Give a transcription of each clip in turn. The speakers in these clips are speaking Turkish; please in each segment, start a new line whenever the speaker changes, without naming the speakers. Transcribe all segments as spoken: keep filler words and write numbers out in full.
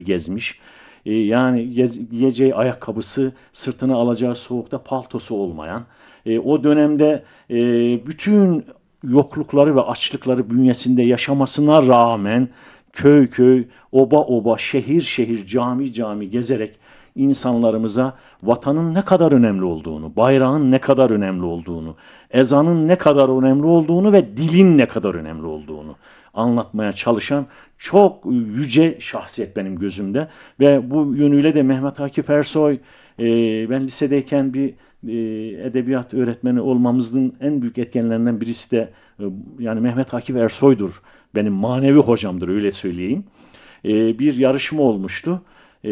gezmiş. E, yani gez- giyeceği ayakkabısı, sırtına alacağı soğukta paltosu olmayan, e, o dönemde e, bütün yoklukları ve açlıkları bünyesinde yaşamasına rağmen köy köy, oba oba, şehir şehir, cami cami gezerek insanlarımıza vatanın ne kadar önemli olduğunu, bayrağın ne kadar önemli olduğunu, ezanın ne kadar önemli olduğunu ve dilin ne kadar önemli olduğunu anlatmaya çalışan çok yüce şahsiyet benim gözümde. Ve bu yönüyle de Mehmet Akif Ersoy, e, ben lisedeyken bir e, edebiyat öğretmeni olmamızın en büyük etkenlerinden birisi de e, yani Mehmet Akif Ersoy'dur. Benim manevi hocamdır, öyle söyleyeyim. E, bir yarışma olmuştu. E,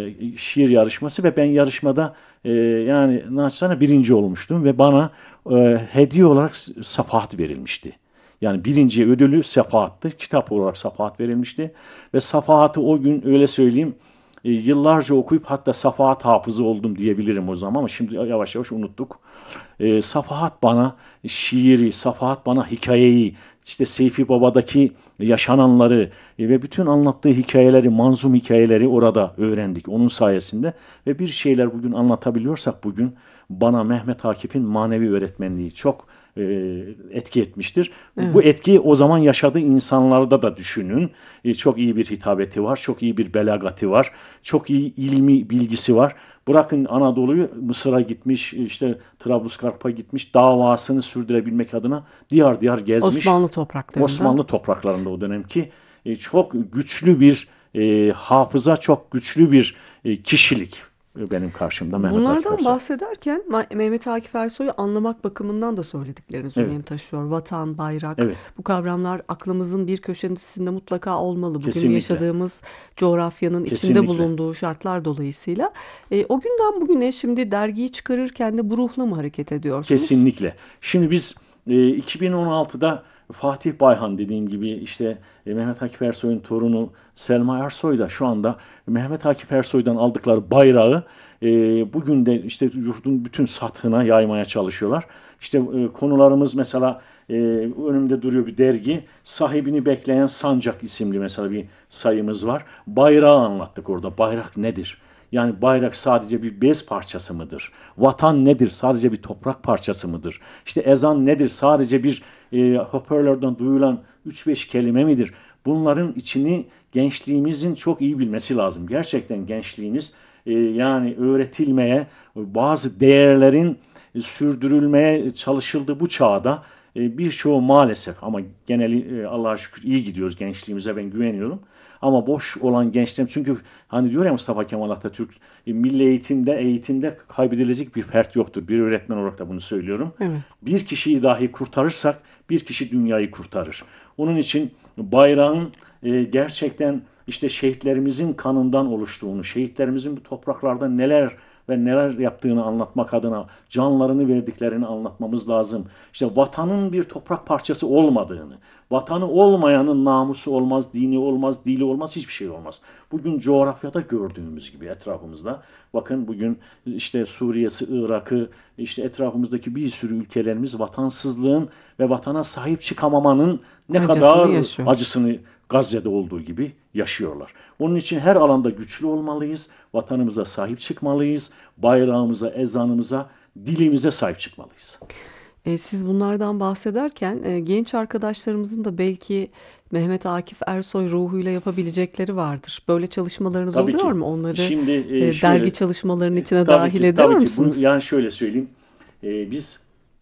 şiir yarışması ve ben yarışmada e, yani naçizane birinci olmuştum ve bana e, hediye olarak safahat verilmişti. Yani birinci ödülü Safahat'tı. Kitap olarak Safahat verilmişti. Ve Safahat'ı o gün, öyle söyleyeyim, e, yıllarca okuyup hatta Safahat hafızı oldum diyebilirim o zaman, ama şimdi yavaş yavaş unuttuk. E, Safahat bana şiiri, Safahat bana hikayeyi, işte Seyfi Baba'daki yaşananları e, ve bütün anlattığı hikayeleri, manzum hikayeleri orada öğrendik onun sayesinde. Ve bir şeyler bugün anlatabiliyorsak, bugün bana Mehmet Akif'in manevi öğretmenliği çok e, etki etmiştir. Bu
Evet.
etkiyi o zaman yaşadığı insanlarda da düşünün. E, çok iyi bir hitabeti var, çok iyi bir belagati var, çok iyi ilmi bilgisi var. Bırakın Anadolu'yu, Mısır'a gitmiş, işte Trablusgarp'a gitmiş, davasını sürdürebilmek adına diyar diyar gezmiş.
Osmanlı topraklarında.
Osmanlı topraklarında o dönemki e, çok güçlü bir e, hafıza, çok güçlü bir e, kişilik e, benim karşımda Mehmet Akif
Bunlardan
Ersoy.
bahsederken Ma- Mehmet Akif Ersoy'u anlamak bakımından da söyledikleriniz
Evet,
önem taşıyor. Vatan, bayrak,
evet,
bu kavramlar aklımızın bir köşesinde mutlaka olmalı. Bugün
kesinlikle,
yaşadığımız coğrafyanın içinde
kesinlikle.
bulunduğu şartlar dolayısıyla. E, o günden bugüne şimdi dergiyi çıkarırken de bu ruhla mı hareket ediyorsunuz?
Kesinlikle. Şimdi biz e, iki bin on altıda Fatih Bayhan, dediğim gibi, işte e, Mehmet Akif Ersoy'un torunu Selma Ersoy da şu anda Mehmet Akif Ersoy'dan aldıkları bayrağı e, bugün de işte yurdun bütün sathına yaymaya çalışıyorlar. İşte e, konularımız mesela, e, önümde duruyor bir dergi. Sahibini Bekleyen Sancak isimli mesela bir sayımız var. Bayrağı anlattık orada. Bayrak nedir? Yani bayrak sadece bir bez parçası mıdır? Vatan nedir? Sadece bir toprak parçası mıdır? İşte ezan nedir? Sadece bir e, hoparlörden duyulan üç beş kelime midir? Bunların içini gençliğimizin çok iyi bilmesi lazım. Gerçekten gençliğimiz e, yani öğretilmeye, bazı değerlerin e, sürdürülmeye çalışıldığı bu çağda e, birçoğu maalesef, ama geneli e, Allah'a şükür iyi gidiyoruz, gençliğimize ben güveniyorum. Ama boş olan gençlerim, çünkü hani diyor ya Mustafa Kemal Atatürk, e, milli eğitimde eğitimde kaybedilecek bir fert yoktur. Bir öğretmen olarak da bunu söylüyorum.
Evet.
Bir kişiyi dahi kurtarırsak bir kişi dünyayı kurtarır. Onun için bayrağın e, gerçekten işte şehitlerimizin kanından oluştuğunu, şehitlerimizin bu topraklarda neler ve neler yaptığını anlatmak adına canlarını verdiklerini anlatmamız lazım. İşte vatanın bir toprak parçası olmadığını, vatanı olmayanın namusu olmaz, dini olmaz, dili olmaz, hiçbir şey olmaz. Bugün coğrafyada gördüğümüz gibi etrafımızda, bakın bugün işte Suriye'si, Irak'ı, işte etrafımızdaki bir sürü ülkelerimiz vatansızlığın ve vatana sahip çıkamamanın ne
Acısını
kadar
yaşıyor.
acısını Gazze'de olduğu gibi yaşıyorlar. Onun için her alanda güçlü olmalıyız, vatanımıza sahip çıkmalıyız, bayrağımıza, ezanımıza, dilimize sahip çıkmalıyız.
E, siz bunlardan bahsederken e, genç arkadaşlarımızın da belki Mehmet Akif Ersoy ruhuyla yapabilecekleri vardır. Böyle çalışmalarınız
Tabii
oluyor
ki.
mu? Onları
Şimdi e,
e,
şöyle,
dergi çalışmalarının
e,
içine
tabii
dahil
ki,
ediyor
tabii ki bunu,
musunuz?
yani şöyle söyleyeyim. E, biz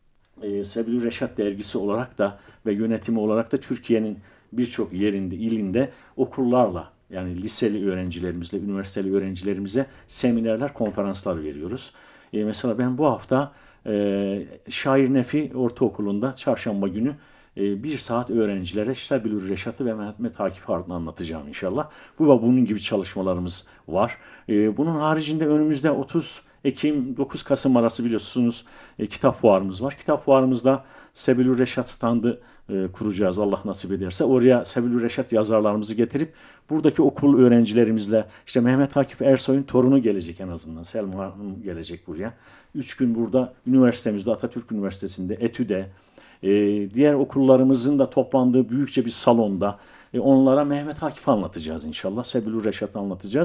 e, Sebil Reşat dergisi olarak da ve yönetimi olarak da Türkiye'nin birçok yerinde, ilinde okullarla, yani liseli öğrencilerimizle, üniversiteli öğrencilerimize seminerler, konferanslar veriyoruz. E, mesela ben bu hafta e, Şair Nefi Ortaokulu'nda çarşamba günü e, bir saat öğrencilere Sebil Reşat'ı ve Mehmet Akif Ardahan'ı anlatacağım inşallah. Bu ve bunun gibi çalışmalarımız var. E, bunun haricinde önümüzde otuz Ekim dokuz Kasım arası biliyorsunuz e, kitap fuarımız var. Kitap fuarımızda Sebilü Reşat standı e, kuracağız Allah nasip ederse. Oraya Sebilü Reşat yazarlarımızı getirip buradaki okul öğrencilerimizle, işte Mehmet Akif Ersoy'un torunu gelecek en azından. Selma Hanım gelecek buraya. Üç gün burada üniversitemizde, Atatürk Üniversitesi'nde, ETÜ'de, e, diğer okullarımızın da toplandığı büyükçe bir salonda E, onlara Mehmet Akif'i anlatacağız inşallah. Sebilü Reşat'ı anlatacağız.